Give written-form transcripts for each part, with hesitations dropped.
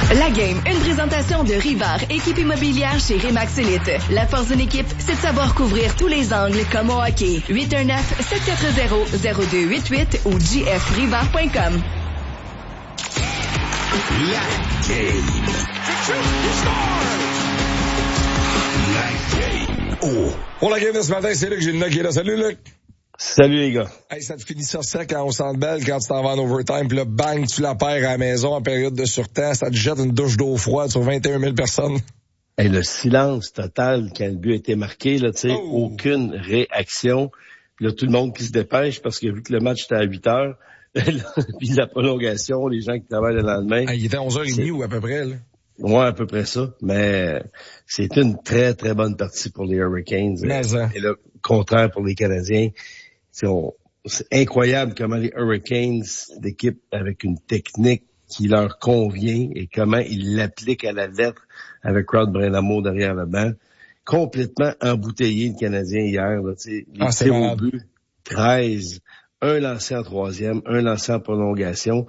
La Game, une présentation de Rivard, équipe immobilière chez Remax Elite. La force d'une équipe, c'est de savoir couvrir tous les angles comme au hockey. 819-740-0288 ou jfrivard.com. La Game. La Game. Oh. Pour la game de ce matin, c'est Luc Gilna qui est là. Salut Luc. Salut les gars. Hey, ça te finit ça sec quand on sent belle, quand tu t'en vas en overtime, puis là, bang, tu la perds à la maison en période de surtemps, ça te jette une douche d'eau froide sur 21 000 personnes. Hey, le silence total quand le but a été marqué, là, tu sais, aucune réaction. Puis là, tout le monde qui se dépêche parce que vu que le match était à 8 heures, puis la prolongation, les gens qui travaillent le lendemain. Il était 11h30 ou à peu près, là. Ouais, à peu près ça. Mais c'était une très, très bonne partie pour les Hurricanes. Et le contraire pour les Canadiens. C'est incroyable comment les Hurricanes, d'équipe avec une technique qui leur convient et comment ils l'appliquent à la lettre avec Rod Brind'Amour derrière le banc. Complètement embouteillé le Canadien hier. Là, les tirs au but, 13. Un lancé en troisième, un lancé en prolongation.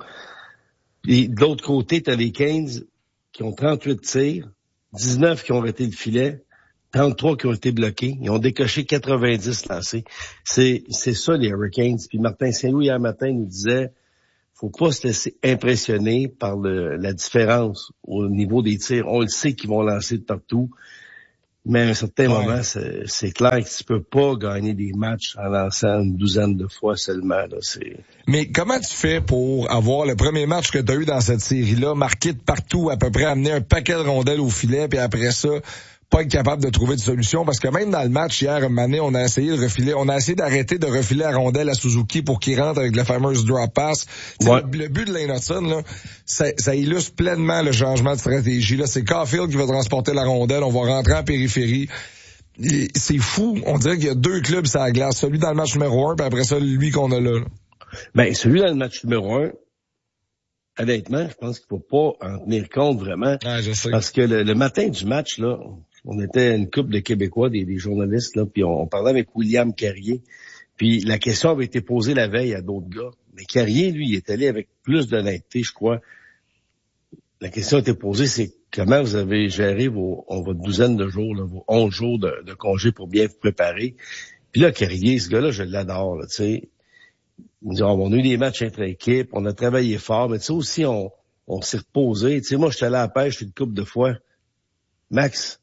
Et de l'autre côté, t'as les Canes qui ont 38 tirs, 19 qui ont arrêté le filet, 33 qui ont été bloqués. Ils ont décoché 90 lancés. C'est ça, les Hurricanes. Puis Martin Saint-Louis, hier matin, nous disait, faut pas se laisser impressionner par la différence au niveau des tirs. On le sait qu'ils vont lancer de partout. Mais à un certain moment, c'est clair que tu peux pas gagner des matchs en lançant une douzaine de fois seulement. Là, Mais comment tu fais pour avoir le premier match que tu as eu dans cette série-là, marqué de partout, à peu près, amener un paquet de rondelles au filet, puis après ça, pas être capable de trouver de solution? Parce que même dans le match hier, Mané, on a essayé d'arrêter de refiler la rondelle à Suzuki pour qu'il rentre avec la fameuse drop pass. Ouais. Le but de Lane Hutson, là, ça illustre pleinement le changement de stratégie. Là, c'est Caulfield qui va transporter la rondelle, on va rentrer en périphérie. C'est fou, on dirait qu'il y a deux clubs sur la glace, celui dans le match numéro 1, puis après ça, lui qu'on a là. Ben, celui dans le match numéro 1, honnêtement, je pense qu'il faut pas en tenir compte vraiment. Ah, je sais. Parce que le matin du match, là, on était une couple de Québécois, des journalistes, là, puis on parlait avec William Carrier. Puis la question avait été posée la veille à d'autres gars. Mais Carrier, lui, il est allé avec plus d'honnêteté, je crois. La question a été posée, c'est comment vous avez géré votre douzaine de jours, là, vos 11 jours de congé pour bien vous préparer. Puis là, Carrier, ce gars-là, je l'adore, là, tu sais. On a eu des matchs entre équipes, on a travaillé fort, mais tu sais aussi, on s'est reposé. Tu sais, moi, je suis allé à la pêche une couple de fois. Max,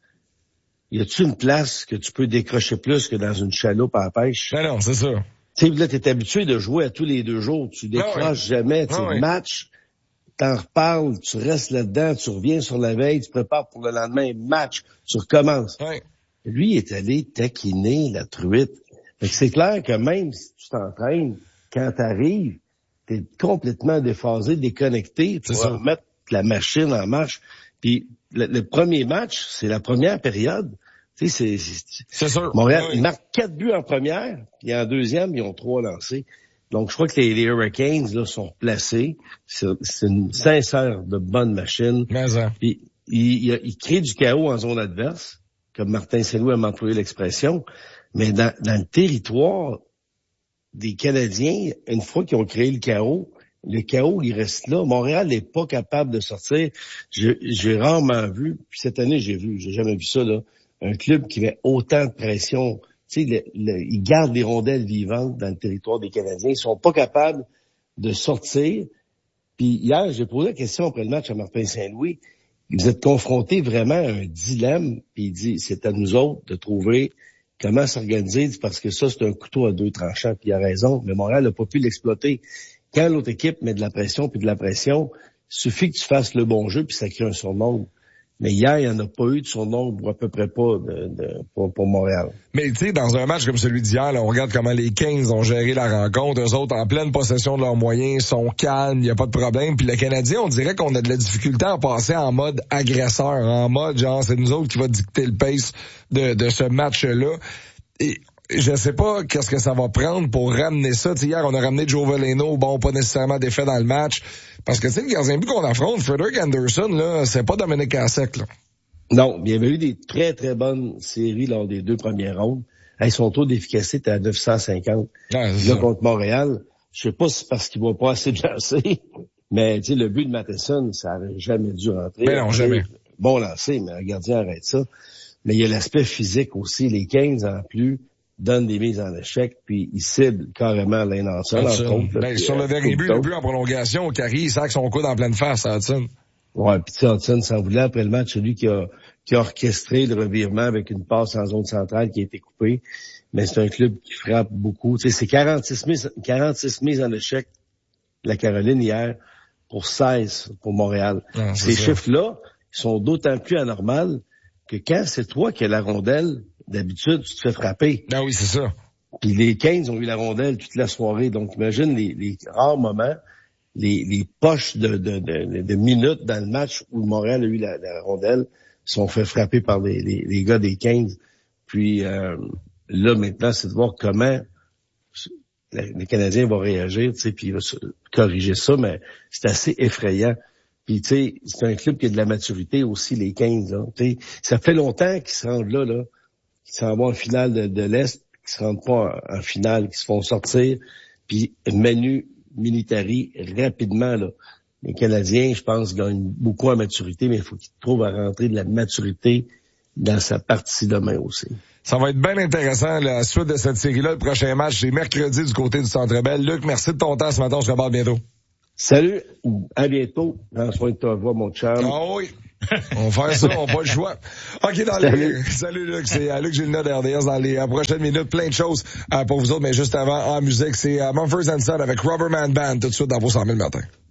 y a-tu une place que tu peux décrocher plus que dans une chaloupe à la pêche? Ben non, c'est ça. Tu sais, là, t'es habitué de jouer à tous les 2 jours. Tu décroches jamais. Tu sais, match, t'en reparles, tu restes là-dedans, tu reviens sur la veille, tu prépares pour le lendemain, match, tu recommences. Ouais. Lui, il est allé taquiner la truite. Fait que c'est clair que même si tu t'entraînes, quand t'arrives, t'es complètement déphasé, déconnecté. Tu vas remettre la machine en marche. Puis le premier match, c'est la première période. Tu sais, c'est sûr. Montréal, ils marquent 4 buts en première, puis en deuxième, ils ont 3 lancés. Donc, je crois que les Hurricanes là sont placés. C'est une sincère de bonne machine. Puis, ils créent du chaos en zone adverse, comme Martin Saint-Louis a employé l'expression. Mais dans le territoire des Canadiens, une fois qu'ils ont créé le chaos, il reste là. Montréal n'est pas capable de sortir. J'ai rarement vu, puis cette année j'ai jamais vu ça, là, un club qui met autant de pression. Tu sais, ils gardent les rondelles vivantes dans le territoire des Canadiens. Ils sont pas capables de sortir. Puis hier, j'ai posé la question après le match à Martin Saint-Louis. Vous êtes confrontés vraiment à un dilemme, puis il dit, c'est à nous autres de trouver comment s'organiser, parce que ça, c'est un couteau à 2 tranchants, puis il a raison, mais Montréal n'a pas pu l'exploiter. Quand l'autre équipe met de la pression, il suffit que tu fasses le bon jeu, puis ça crée un surnombre. Mais hier, il n'y en a pas eu de surnombre, ou à peu près pas, pour Montréal. Mais tu sais, dans un match comme celui d'hier, là, on regarde comment les Kings ont géré la rencontre. Eux autres, en pleine possession de leurs moyens, sont calmes, il n'y a pas de problème. Puis le Canadien, on dirait qu'on a de la difficulté à passer en mode agresseur, en mode genre, c'est nous autres qui va dicter le pace de ce match-là. Et je sais pas qu'est-ce que ça va prendre pour ramener ça. T'sais, hier, on a ramené Joe Veleno, bon, pas nécessairement défait dans le match. Parce que, tu sais, le gardien de but qu'on affronte, Frederik Anderson, là, c'est pas Dominic Hasek, là. Non, il y avait eu des très, très bonnes séries lors des 2 premières rondes. Son taux d'efficacité était à 950. Là, contre Montréal, je sais pas si c'est parce qu'il va pas assez de lancer, Mais, tu sais, le but de Matheson, ça n'aurait jamais dû rentrer. Mais non, jamais. Bon lancé, mais un gardien arrête ça. Mais il y a l'aspect physique aussi. Les 15 en plus donnent des mises en échec, puis ils ciblent carrément Lane Hudson, entre autres. Ben, sur le dernier but, le but en prolongation, Carey, il sac son coude en pleine face à Hudson. Ouais, puis tu sais, Hudson s'en voulait après le match, celui qui a orchestré le revirement avec une passe en zone centrale qui a été coupée. Mais c'est un club qui frappe beaucoup. Tu sais, c'est 46 mises en échec, la Caroline hier, pour 16 pour Montréal. Ah, ces chiffres-là, ils sont d'autant plus anormaux que quand c'est toi qui as la rondelle, d'habitude, tu te fais frapper. Ah oui, c'est ça. Puis les 15 ont eu la rondelle toute la soirée. Donc, imagine les rares moments, les poches de minutes dans le match où Montréal a eu la rondelle sont fait frapper par les gars des 15. Puis là, maintenant, c'est de voir comment le Canadien va réagir, tu sais, puis il va corriger ça, mais c'est assez effrayant. Puis, tu sais, c'est un club qui a de la maturité aussi, les 15, là. Tu sais, ça fait longtemps qu'ils se rendent là, qu'ils s'en vont en finale de l'Est, qu'ils se rendent pas en finale, qu'ils se font sortir, puis Manu Militari, rapidement, là. Les Canadiens, je pense, gagnent beaucoup en maturité, mais il faut qu'ils trouvent à rentrer de la maturité dans sa partie demain aussi. Ça va être bien intéressant, la suite de cette série-là. Le prochain match, c'est mercredi du côté du Centre Bell. Luc, merci de ton temps ce matin. On se reparle bientôt. Salut, à bientôt. Prends soin de ta voix, mon chum. Ah oui. On va faire ça, on n'a pas le choix. OK, salut Luc, c'est Luc Gilna d'RDS dans les prochaines minutes. Plein de choses pour vous autres, mais juste avant, en musique, c'est Mumford & Son avec Rubberman Band tout de suite dans vos 100 000 matin.